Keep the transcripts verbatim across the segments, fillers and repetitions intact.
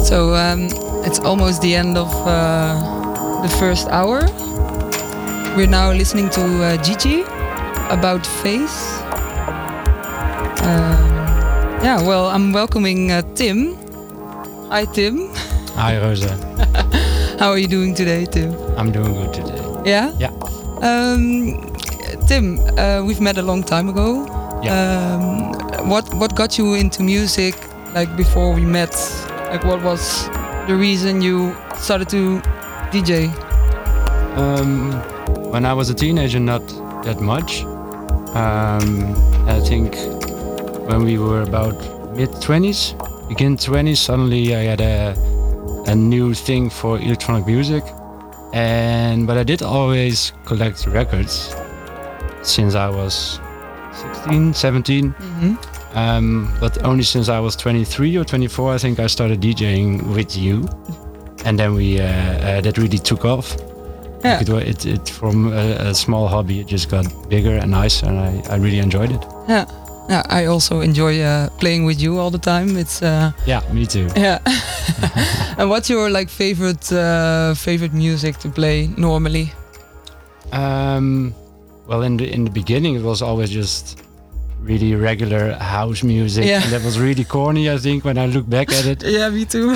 So um, it's almost the end of uh, the first hour. We're now listening to uh, Gigi about Face. Um, yeah, well, I'm welcoming uh, Tim. Hi, Tim. Hi, Rosa. How are you doing today, Tim? I'm doing good today. Yeah? Yeah. Um, Tim, uh, we've met a long time ago. Yeah. Um, what what got you into music? Like before we met, like what was the reason you started to D J? Um, when I was a teenager, not that much. Um, I think when we were about mid twenties, begin twenties, suddenly I had a a new thing for electronic music, and but I did always collect records since I was sixteen, seventeen. Mm-hmm. Um, but only since I was twenty-three or twenty-four, I think I started DJing with you, and then we uh, uh, that really took off. Yeah. It, wa- it, it from a, a small hobby, it just got bigger and nicer, and I, I really enjoyed it. Yeah. Yeah, I also enjoy uh, playing with you all the time. It's uh, Yeah, me too. yeah. And what's your like favorite uh, favorite music to play normally? Um, well, in the in the beginning, it was always just really regular house music, Yeah. and that was really corny, I think, when I look back at it. Yeah, me too.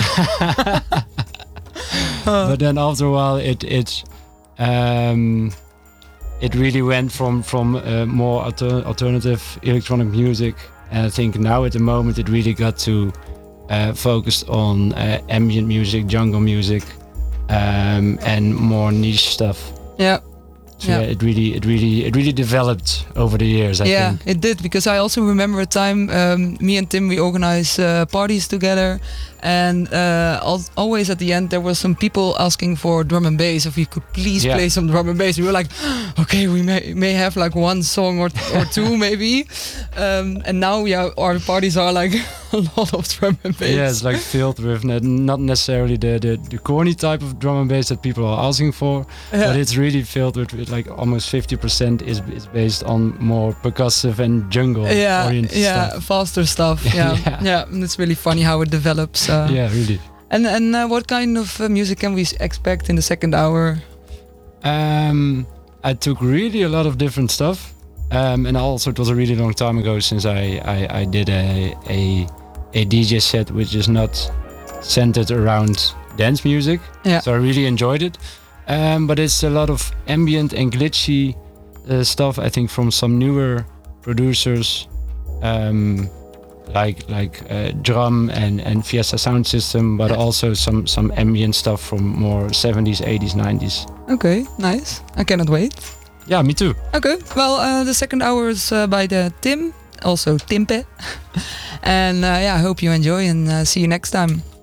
But then after a while, it it um, it really went from from uh, more alter- alternative electronic music, and I think now at the moment it really got to uh, focus on uh, ambient music, jungle music, um, and more niche stuff. Yeah. So yeah. Yeah. it really it really it really developed over the years, I yeah, think. it did, because I also remember a time um, me and Tim, we organized uh, parties together, and uh, al- always at the end there were some people asking for drum and bass, if we could please Yeah. play some drum and bass. We were like, okay, we may may have like one song or or two maybe, um, and now yeah, our parties are like a lot of drum and bass. Yeah, it's like filled with ne- not necessarily the, the, the corny type of drum and bass that people are asking for, Yeah. but it's really filled with, with like almost fifty percent is is based on more percussive and jungle yeah, oriented yeah, stuff. faster stuff. Yeah, Yeah. yeah, and it's really funny how it develops. Uh, Yeah, really. And and uh, what kind of uh, music can we s- expect in the second hour? Um, I took really a lot of different stuff, um, and also it was a really long time ago since I I, I did a, a a D J set which is not centered around dance music. Yeah. So I really enjoyed it. Um, but it's a lot of ambient and glitchy uh, stuff, I think, from some newer producers, um, like like uh, Drum and, and Fiesta Sound System, but also some, some ambient stuff from more seventies, eighties, nineties. Okay, nice. I cannot wait. Yeah, me too. Okay, well, uh, the second hour is uh, by the Tim, also Timpe. And uh, yeah, I hope you enjoy, and uh, see you next time.